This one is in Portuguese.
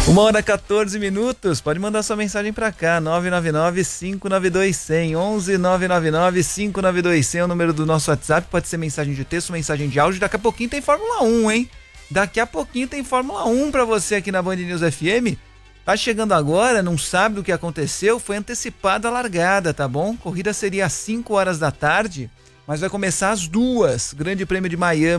1h14. Pode mandar sua mensagem pra cá, 999-592-100, 11-999-592-100 é o número do nosso WhatsApp. Pode ser mensagem de texto, mensagem de áudio. Daqui a pouquinho tem Fórmula 1, hein? Daqui a pouquinho tem Fórmula 1 pra você aqui na Band News FM. Tá chegando agora, não sabe do que aconteceu, foi antecipada a largada, tá bom? Corrida seria às 5 horas da tarde, mas vai começar às 2. Grande Prêmio de Miami.